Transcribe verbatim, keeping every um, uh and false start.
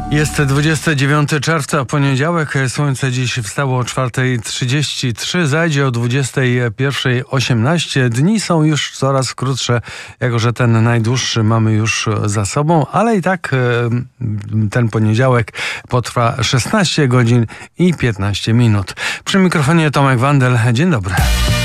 Jest dwudziestego dziewiątego czerwca, poniedziałek. Słońce dziś wstało o czwartej trzydzieści trzy, zajdzie o dwudziestej pierwszej osiemnaście. Dni są już coraz krótsze, jako że ten najdłuższy mamy już za sobą, ale i tak ten poniedziałek potrwa szesnaście godzin i piętnaście minut. Przy mikrofonie Tomek Wandel. Dzień dobry.